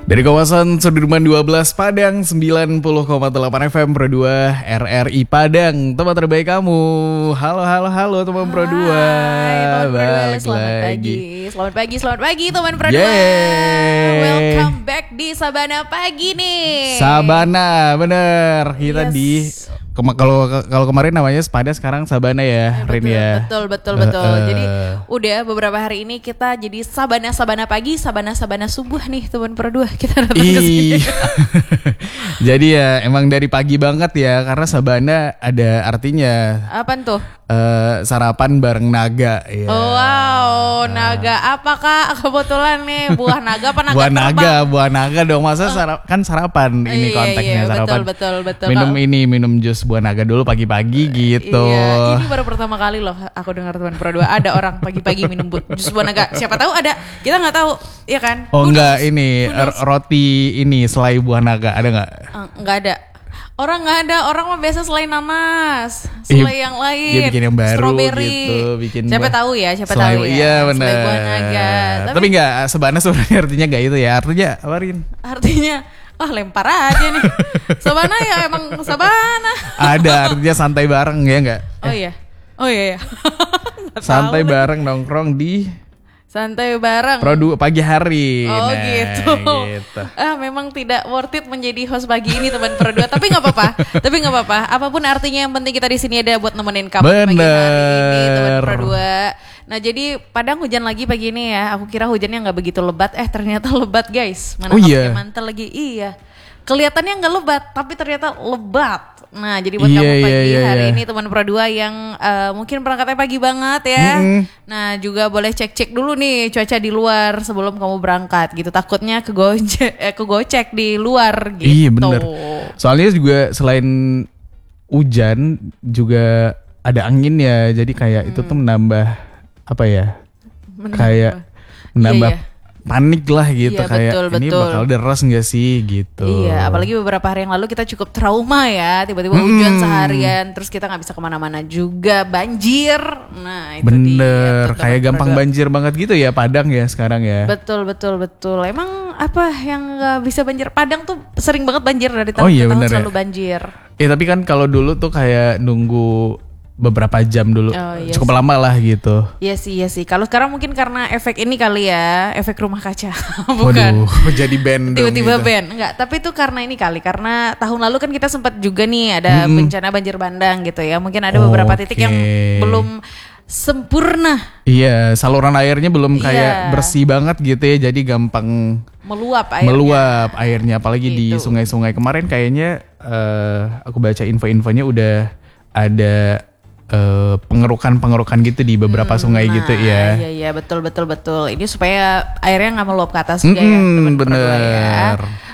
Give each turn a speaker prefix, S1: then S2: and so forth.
S1: Dari kawasan Sudirman 12 Padang 90,8 FM Pro 2 RRI Padang, tempat terbaik kamu. Halo teman Pro 2.
S2: Balik lagi. Selamat pagi teman Pro 2. Welcome back di Sabana pagi nih.
S1: Sabana, bener. Kita di kalau kemarin namanya Spada, sekarang Sabana ya, Rin ya.
S2: Betul. Jadi udah beberapa hari ini kita jadi Sabana pagi, Sabana subuh nih teman Pro 2. Kita datang ke sini.
S1: Jadi ya emang dari pagi banget ya, karena Sabana ada artinya.
S2: Apaan tuh?
S1: Sarapan bareng naga ya.
S2: Oh, wow, naga apa Kak? Kebetulan nih buah naga apa naga
S1: buah naga dong. Masa kan sarapan ini konteksnya, sarapan.
S2: Betul.
S1: Minum jus buah naga dulu pagi-pagi gitu.
S2: Iya, ini baru pertama kali loh aku dengar teman Pro 2 ada orang pagi-pagi minum jus buah naga. Siapa tahu ada, kita nggak tahu, iya kan?
S1: Oh enggak, ini roti ini selai buah naga ada nggak?
S2: Nggak ada. Orang nggak ada, orang mah biasa selai nanas, selai yang lain,
S1: dia bikin yang baru
S2: strawberry
S1: gitu, bikin
S2: siapa tahu ya.
S1: Iya benar.
S2: Selai buah naga.
S1: Tapi nggak, Sabana sebenarnya artinya nggak itu ya, artinya apa Rin?
S2: Artinya lempar aja nih. Sabana ya emang Sabana.
S1: Ada artinya santai bareng ya nggak?
S2: Oh iya.
S1: Santai bareng nongkrong di
S2: santai bareng
S1: Pro 2 pagi hari.
S2: Oh nah, gitu. Memang tidak worth it menjadi host pagi ini teman Pro 2. Tapi nggak apa-apa. Apapun artinya, yang penting kita di sini ada buat nemenin kamu pagi hari ini teman Pro 2. Nah jadi Padang hujan lagi pagi ini ya. Aku kira hujannya nggak begitu lebat, ternyata lebat guys. Mana pakai mantel lagi. Iya. Kelihatannya nggak lebat, tapi ternyata lebat. Nah, jadi buat kamu pagi hari ini teman Pro 2 yang mungkin berangkatnya pagi banget ya. Nah, juga boleh cek dulu nih cuaca di luar sebelum kamu berangkat gitu. Takutnya kegocek di luar gitu.
S1: Iya bener. Soalnya juga selain hujan juga ada angin ya. Jadi kayak itu tuh menambah apa ya? Menambah panik lah gitu, kayak ini bakal deras nggak sih gitu.
S2: Iya, apalagi beberapa hari yang lalu kita cukup trauma ya, tiba-tiba hujan seharian, terus kita nggak bisa kemana-mana juga, banjir. Nah itu
S1: bener, kayak gampang banjir banget gitu ya Padang ya sekarang ya.
S2: Betul. Emang apa yang nggak bisa banjir? Padang tuh sering banget banjir dari tahun ke tahun, selalu banjir.
S1: Tapi kan kalau dulu tuh kayak nunggu beberapa jam dulu, cukup lama lah gitu.
S2: Iya sih. Kalau sekarang mungkin karena efek ini kali ya, efek rumah kaca. Bukan.
S1: Waduh, jadi band.
S2: Tiba-tiba
S1: gitu.
S2: band. Enggak, tapi itu karena ini kali. Karena tahun lalu kan kita sempat juga nih ada bencana banjir bandang gitu ya. Mungkin ada beberapa titik yang belum sempurna.
S1: Iya, saluran airnya belum kayak bersih banget gitu ya. Jadi gampang
S2: meluap
S1: airnya. Apalagi gitu. Di sungai-sungai kemarin kayaknya aku baca info-infonya udah ada pengerukan gitu di beberapa sungai gitu ya.
S2: Iya betul. Ini supaya airnya nggak meluap ke atas juga ya teman-teman ya.